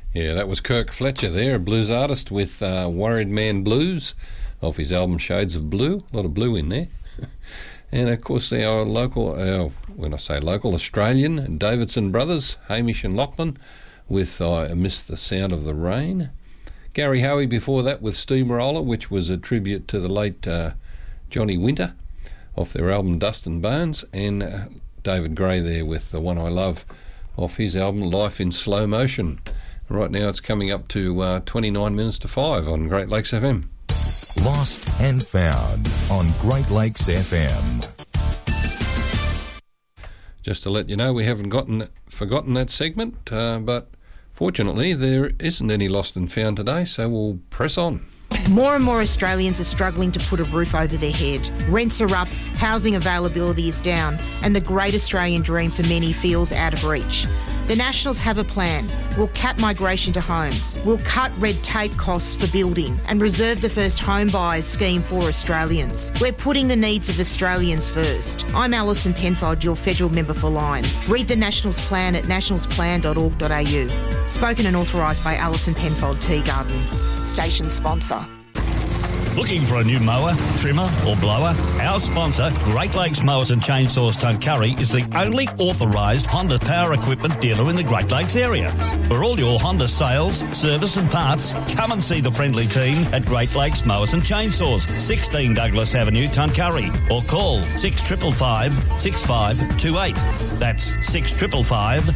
Yeah, that was Kirk Fletcher there, a blues artist with Worried Man Blues off his album Shades of Blue. A lot of blue in there. And, of course, our local, when I say local, Australian, Davidson Brothers, Hamish and Lachlan, with I Miss the Sound of the Rain. Gary Hoey before that with Steamroller, which was a tribute to the late Johnny Winter off their album Dust and Bones. And David Gray there with The One I Love off his album Life in Slow Motion. Right now it's coming up to 29 minutes to 5 on Great Lakes FM. Lost and Found on Great Lakes FM. Just to let you know, we haven't forgotten that segment, but fortunately there isn't any lost and found today, so we'll press on. More and more Australians are struggling to put a roof over their head. Rents are up, housing availability is down, and the great Australian dream for many feels out of reach. The Nationals have a plan. We'll cap migration to homes. We'll cut red tape costs for building and reserve the first home buyers scheme for Australians. We're putting the needs of Australians first. I'm Alison Penfold, your federal member for Lyme. Read the Nationals plan at nationalsplan.org.au. Spoken and authorised by Alison Penfold Tea Gardens. Station sponsor. Looking for a new mower, trimmer or blower? Our sponsor, Great Lakes Mowers and Chainsaws Tuncurry, is the only authorised Honda power equipment dealer in the Great Lakes area. For all your Honda sales, service and parts, come and see the friendly team at Great Lakes Mowers and Chainsaws, 16 Douglas Avenue, Tuncurry, or call 6555 6528. That's 6555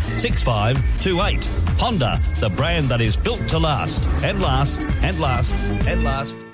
6528. Honda, the brand that is built to last and last and last and last.